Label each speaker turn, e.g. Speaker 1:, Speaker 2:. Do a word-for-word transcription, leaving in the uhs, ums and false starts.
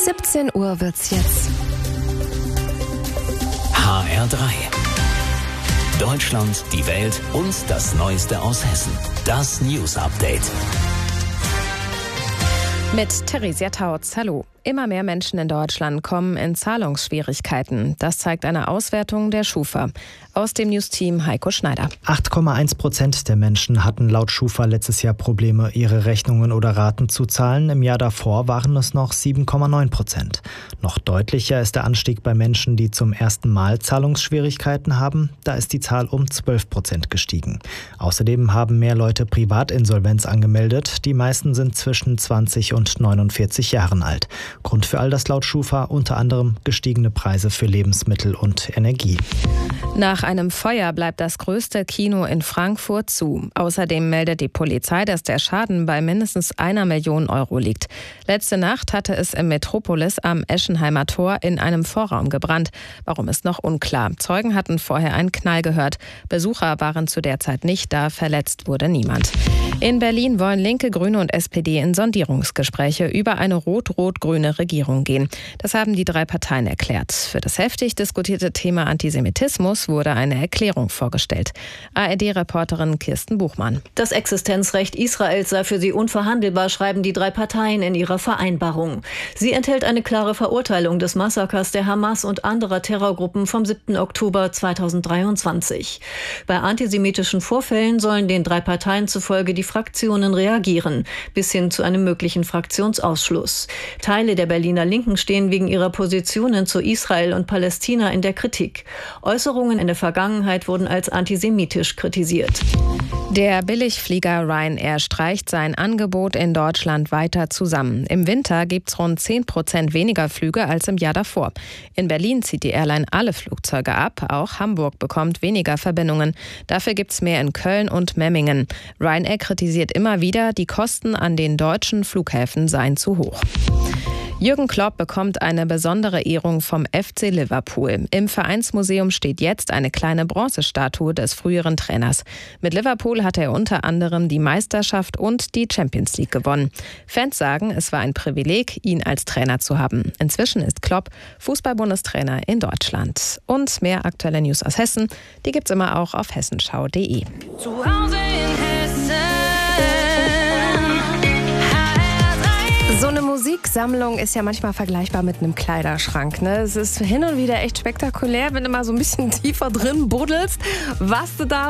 Speaker 1: siebzehn Uhr wird's jetzt.
Speaker 2: H R drei. Deutschland, die Welt und das Neueste aus Hessen. Das News Update.
Speaker 1: Mit Theresia Tautz. Hallo. Immer mehr Menschen in Deutschland kommen in Zahlungsschwierigkeiten. Das zeigt eine Auswertung der Schufa. Aus dem News-Team Heiko Schneider.
Speaker 3: acht Komma eins Prozent der Menschen hatten laut Schufa letztes Jahr Probleme, ihre Rechnungen oder Raten zu zahlen. Im Jahr davor waren es noch sieben Komma neun Prozent. Noch deutlicher ist der Anstieg bei Menschen, die zum ersten Mal Zahlungsschwierigkeiten haben. Da ist die Zahl um zwölf Prozent gestiegen. Außerdem haben mehr Leute Privatinsolvenz angemeldet. Die meisten sind zwischen zwanzig und neunundvierzig Jahren alt. Grund für all das laut Schufa unter anderem gestiegene Preise für Lebensmittel und Energie.
Speaker 1: Nach einem Feuer bleibt das größte Kino in Frankfurt zu. Außerdem meldet die Polizei, dass der Schaden bei mindestens einer Million Euro liegt. Letzte Nacht hatte es im Metropolis am Eschenheimer Tor in einem Vorraum gebrannt. Warum ist noch unklar. Zeugen hatten vorher einen Knall gehört. Besucher waren zu der Zeit nicht da, verletzt wurde niemand. In Berlin wollen Linke, Grüne und S P D in Sondierungsgespräche über eine rot-rot-grüne Regierung gehen. Das haben die drei Parteien erklärt. Für das heftig diskutierte Thema Antisemitismus wurde eine Erklärung vorgestellt. A R D-Reporterin Kirsten Buchmann.
Speaker 4: Das Existenzrecht Israels sei für sie unverhandelbar, schreiben die drei Parteien in ihrer Vereinbarung. Sie enthält eine klare Verurteilung des Massakers der Hamas und anderer Terrorgruppen vom siebten Oktober zweitausenddreiundzwanzig. Bei antisemitischen Vorfällen sollen den drei Parteien zufolge die Fraktionen reagieren, bis hin zu einem möglichen Fraktionsausschluss. Teile der Berliner Linken stehen wegen ihrer Positionen zu Israel und Palästina in der Kritik. Äußerungen in der Vergangenheit wurden als antisemitisch kritisiert.
Speaker 1: Der Billigflieger Ryanair streicht sein Angebot in Deutschland weiter zusammen. Im Winter gibt es rund zehn Prozent weniger Flüge als im Jahr davor. In Berlin zieht die Airline alle Flugzeuge ab. Auch Hamburg bekommt weniger Verbindungen. Dafür gibt es mehr in Köln und Memmingen. Ryanair kritisiert immer wieder, die Kosten an den deutschen Flughäfen seien zu hoch. Jürgen Klopp bekommt eine besondere Ehrung vom F C Liverpool. Im Vereinsmuseum steht jetzt eine kleine Bronzestatue des früheren Trainers. Mit Liverpool hat er unter anderem die Meisterschaft und die Champions League gewonnen. Fans sagen, es war ein Privileg, ihn als Trainer zu haben. Inzwischen ist Klopp Fußball-Bundestrainer in Deutschland. Und mehr aktuelle News aus Hessen, die gibt's immer auch auf hessenschau punkt de.
Speaker 5: Zu Hause in Hessen.
Speaker 1: So eine Musiksammlung ist ja manchmal vergleichbar mit einem Kleiderschrank. Ne? Es ist hin und wieder echt spektakulär, wenn du mal so ein bisschen tiefer drin buddelst, was du da